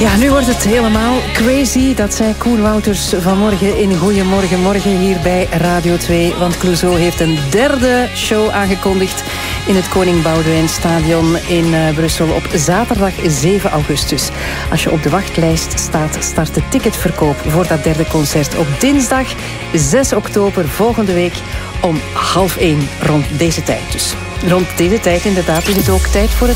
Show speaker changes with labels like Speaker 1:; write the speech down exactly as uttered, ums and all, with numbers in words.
Speaker 1: Ja, nu wordt het helemaal crazy. Dat zei Koen Wouters vanmorgen in Goeiemorgen Morgen hier bij Radio twee. Want Clouseau heeft een derde show aangekondigd in het Koning Boudewijn Stadion in uh, Brussel op zaterdag zeven augustus. Als je op de wachtlijst staat, start de ticketverkoop voor dat derde concert op dinsdag zes oktober volgende week om half één rond deze tijd dus. Rond deze tijd inderdaad is het ook tijd voor het